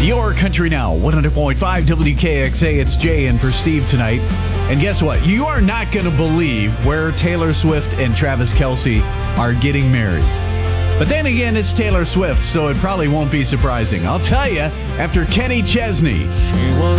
Your Country Now, 100.5 WKXA. It's Jay in for Steve tonight. And guess what? You are not going to believe where Taylor Swift and Travis Kelce are getting married. But then again, it's Taylor Swift, so it probably won't be surprising. I'll tell you after Kenny Chesney.